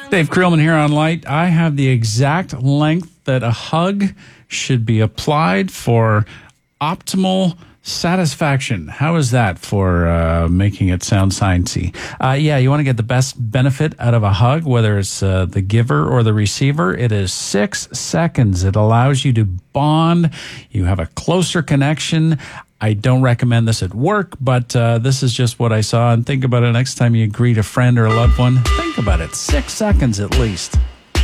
Dave Creelman here on Light. I have the exact length that a hug should be applied for optimal satisfaction. How is that for making it sound sciencey? Yeah, you want to get the best benefit out of a hug, whether it's the giver or the receiver. It is 6 seconds. It allows you to bond. You have a closer connection. I don't recommend this at work, but this is just what I saw. And think about it next time you greet a friend or a loved one. Think about it. 6 seconds at least.